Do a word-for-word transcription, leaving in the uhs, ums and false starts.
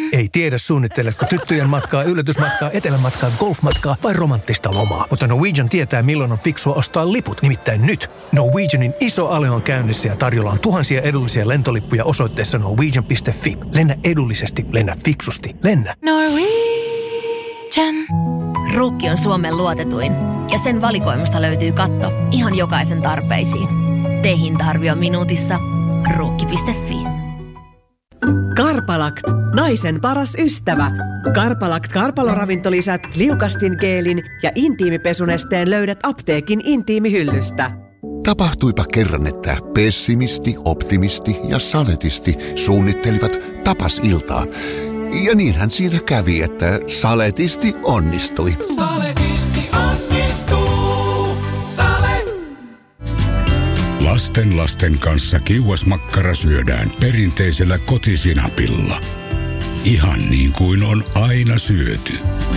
Ei tiedä suunnitteletko tyttöjen matkaa, yllätysmatkaa, etelämatkaa, golfmatkaa vai romanttista lomaa. Mutta Norwegian tietää milloin on fiksua ostaa liput. Nimittäin nyt Norwegianin iso ale on käynnissä ja tarjolla on tuhansia edullisia lentolippuja osoitteessa norwegian piste fi. Lennä edullisesti, lennä fiksusti, lennä. Norwegian. Ruukki on Suomen luotetuin ja sen valikoimasta löytyy katto ihan jokaisen tarpeisiin. Tee hinta-arvio minuutissa. Ruukki piste fi. Karpalakt, naisen paras ystävä. Karpalakt karpaloravintolisät, liukastin geelin ja intiimipesunesteen löydät apteekin intiimihyllystä. Tapahtuipa kerran, että pessimisti, optimisti ja saletisti suunnittelivat tapasiltaa. Ja niinhän siinä kävi, että saletisti onnistui. Saletisti onnistuu. Sale. Lasten lasten kanssa kiuasmakkara syödään perinteisellä kotisinapilla. Ihan niin kuin on aina syöty.